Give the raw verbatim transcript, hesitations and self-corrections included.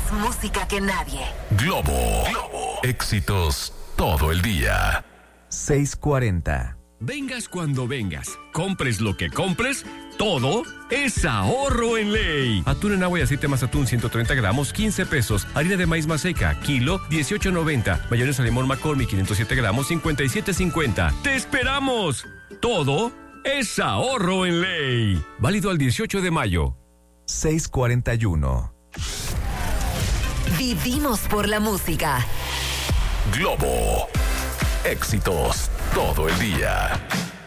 Más música que nadie. Globo. Globo. Éxitos todo el día. seis cuarenta. Vengas cuando vengas, compres lo que compres, todo es ahorro en ley. Atún en agua y aceite más atún ciento treinta gramos, quince pesos. Harina de maíz maseca, kilo, dieciocho noventa. Mayonesa limón McCormick, quinientos siete gramos, cincuenta y siete cincuenta. ¡Te esperamos! Todo es ahorro en ley. Válido al dieciocho de mayo. seis cuarenta y uno. Vivimos por la música. Globo. Éxitos todo el día.